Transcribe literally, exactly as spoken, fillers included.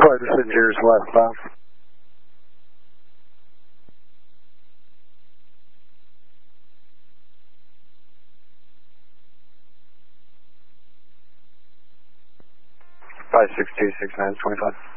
Flight passengers westbound. five six two six nine twenty-five.